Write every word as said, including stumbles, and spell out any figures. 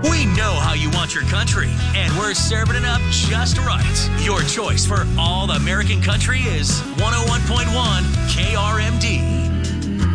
We know how you want your country, and we're serving it up just right. Your choice for all American country is one oh